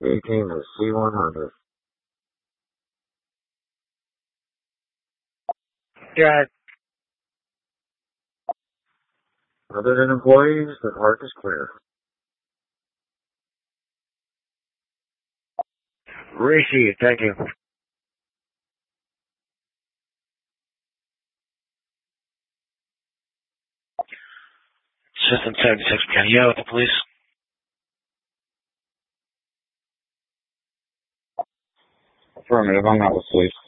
18 to C100. Got Other than employees, the park is clear. Received, thank you. System 76, can you with the police? Affirmative, I'm not with police.